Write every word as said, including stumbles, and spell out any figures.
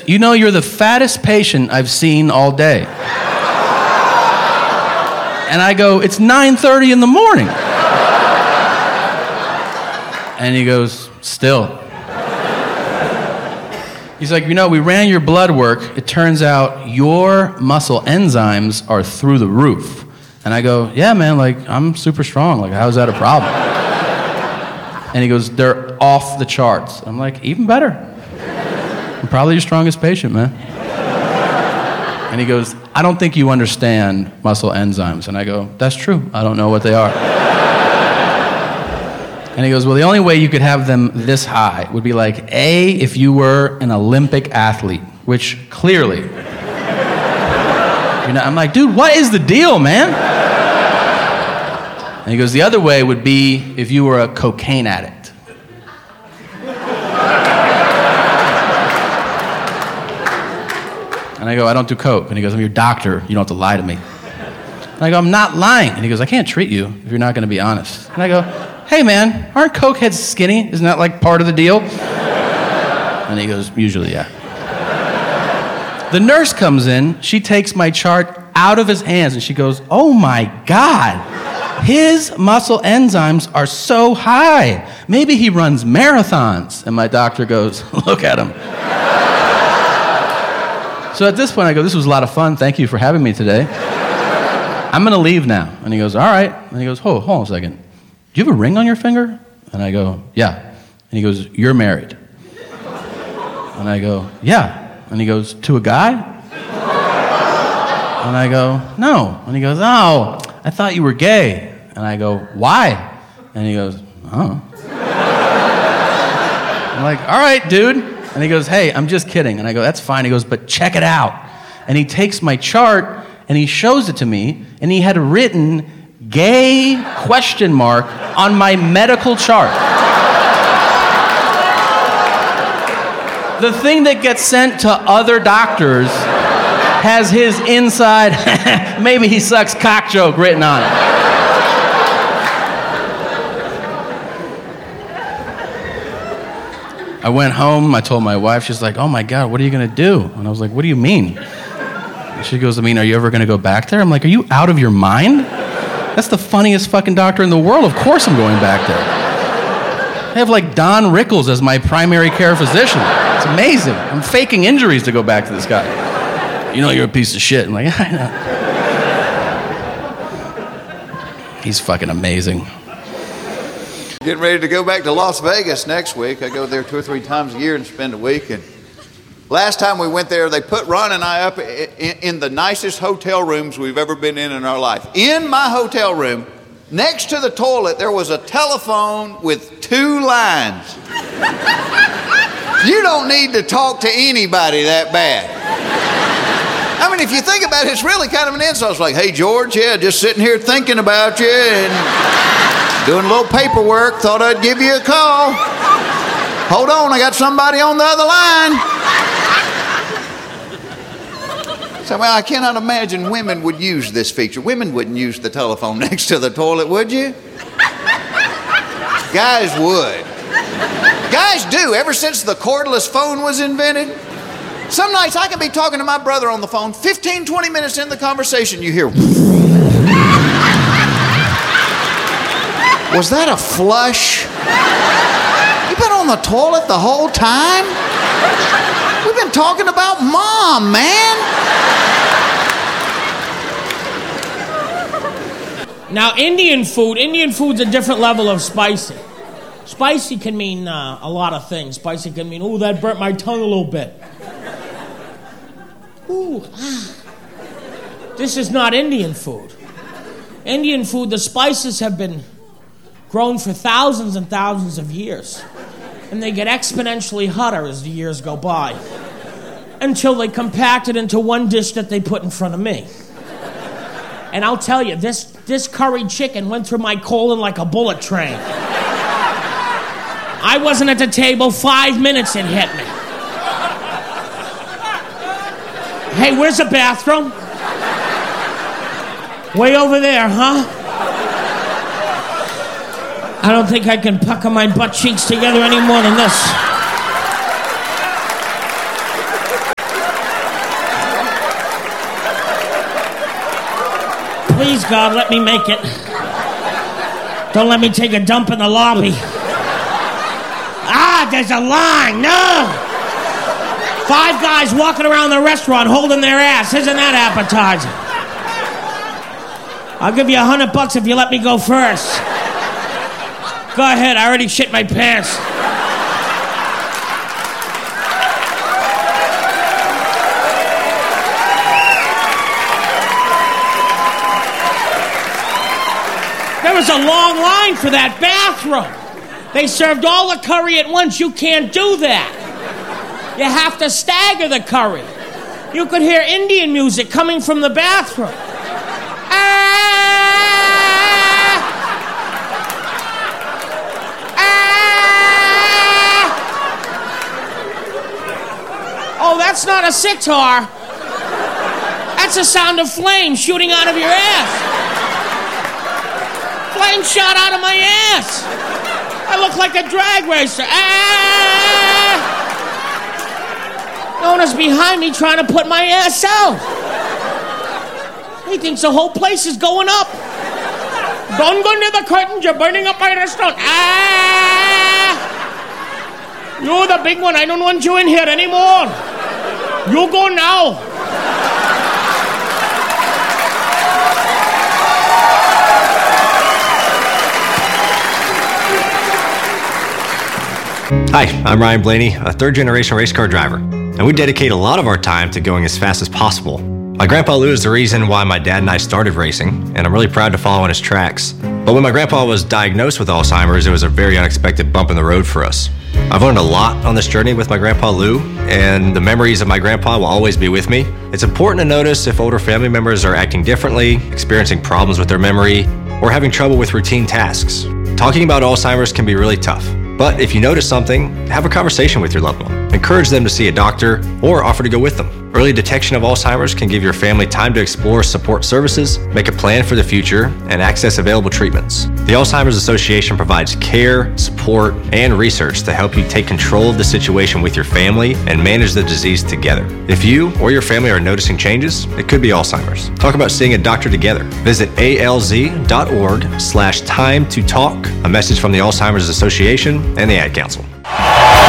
you know, you're the fattest patient I've seen all day. And I go, it's nine thirty in the morning. And he goes, still. He's like, you know, we ran your blood work. It turns out your muscle enzymes are through the roof. And I go, yeah, man, like, I'm super strong. Like, how's that a problem? And he goes, they're off the charts. I'm like, even better. I'm probably your strongest patient, man. And he goes, I don't think you understand muscle enzymes. And I go, that's true. I don't know what they are. And he goes, well, the only way you could have them this high would be like, A, if you were an Olympic athlete, which clearly, you know, I'm like, dude, what is the deal, man? And he goes, the other way would be if you were a cocaine addict. And I go, I don't do coke. And he goes, I'm your doctor. You don't have to lie to me. And I go, I'm not lying. And he goes, I can't treat you if you're not going to be honest. And I go, hey, man, aren't cokeheads skinny? Isn't that like part of the deal? And he goes, usually, yeah. The nurse comes in. She takes my chart out of his hands, and she goes, oh, my God. His muscle enzymes are so high. Maybe he runs marathons. And my doctor goes, look at him. So at this point, I go, this was a lot of fun. Thank you for having me today. I'm going to leave now. And he goes, all right. And he goes, oh, hold on a second. Do you have a ring on your finger? And I go, yeah. And he goes, you're married. And I go, yeah. And he goes, to a guy? And I go, no. And he goes, oh, I thought you were gay. And I go, why? And he goes, oh. I'm like, all right, dude. And he goes, hey, I'm just kidding. And I go, that's fine. He goes, but check it out. And he takes my chart and he shows it to me, and he had written gay question mark on my medical chart. The thing that gets sent to other doctors has his inside, maybe he sucks cock joke written on it. I went home, I told my wife, she's like, oh my God, what are you gonna do? And I was like, what do you mean? And she goes, I mean, are you ever gonna go back there? I'm like, are you out of your mind? That's the funniest fucking doctor in the world. Of course I'm going back there. I have like Don Rickles as my primary care physician. It's amazing. I'm faking injuries to go back to this guy. You know you're a piece of shit. I'm like, I know. He's fucking amazing. Getting ready to go back to Las Vegas next week. I go there two or three times a year and spend a week. And last time we went there, they put Ron and I up in, in the nicest hotel rooms we've ever been in in our life. In my hotel room, next to the toilet, there was a telephone with two lines. You don't need to talk to anybody that bad. I mean, if you think about it, it's really kind of an insult. It's like, hey, George, yeah, just sitting here thinking about you and doing a little paperwork. Thought I'd give you a call. Hold on, I got somebody on the other line. So, well, I cannot imagine women would use this feature. Women wouldn't use the telephone next to the toilet, would you? Guys would. Guys do, ever since the cordless phone was invented. Some nights I can be talking to my brother on the phone, fifteen, twenty minutes in the conversation, you hear, was that a flush? You been on the toilet the whole time? We've been talking about mom, man. Now, Indian food, Indian food's a different level of spicy. Spicy can mean uh, a lot of things. Spicy can mean, ooh, that burnt my tongue a little bit. Ooh, ah. This is not Indian food. Indian food, the spices have been grown for thousands and thousands of years. And they get exponentially hotter as the years go by. Until they compact it into one dish that they put in front of me. And I'll tell you, this, this curried chicken went through my colon like a bullet train. I wasn't at the table five minutes, it hit me. Hey, where's the bathroom? Way over there, huh? I don't think I can pucker my butt cheeks together any more than this. Please, God, let me make it. Don't let me take a dump in the lobby. Ah, there's a line. No. Five guys walking around the restaurant holding their ass. Isn't that appetizing? I'll give you a hundred bucks if you let me go first. Go ahead, I already shit my pants. There was a long line for that bathroom. They served all the curry at once. You can't do that. You have to stagger the curry. You could hear Indian music coming from the bathroom. Ah! Ah! Oh, that's not a sitar. That's the sound of flame shooting out of your ass. Flame shot out of my ass. I look like a drag racer. Ah! Nona's behind me trying to put my ass out. He thinks the whole place is going up. Don't go near the curtains. You're burning up my restaurant. Ah! You're the big one. I don't want you in here anymore. You go now. Hi, I'm Ryan Blaney, a third-generation race car driver, and we dedicate a lot of our time to going as fast as possible. My grandpa Lou is the reason why my dad and I started racing, and I'm really proud to follow in his tracks. But when my grandpa was diagnosed with Alzheimer's, it was a very unexpected bump in the road for us. I've learned a lot on this journey with my grandpa Lou, and the memories of my grandpa will always be with me. It's important to notice if older family members are acting differently, experiencing problems with their memory, or having trouble with routine tasks. Talking about Alzheimer's can be really tough. But if you notice something, have a conversation with your loved one. Encourage them to see a doctor or offer to go with them. Early detection of Alzheimer's can give your family time to explore support services, make a plan for the future, and access available treatments. The Alzheimer's Association provides care, support, and research to help you take control of the situation with your family and manage the disease together. If you or your family are noticing changes, it could be Alzheimer's. Talk about seeing a doctor together. Visit alz.org slash time to talk. A message from the Alzheimer's Association and the Ad Council.